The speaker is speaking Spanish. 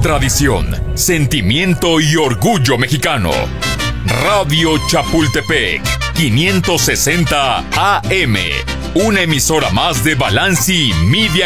tradición, sentimiento y orgullo mexicano. Radio Chapultepec, 560 AM. Una emisora más de Balanci Media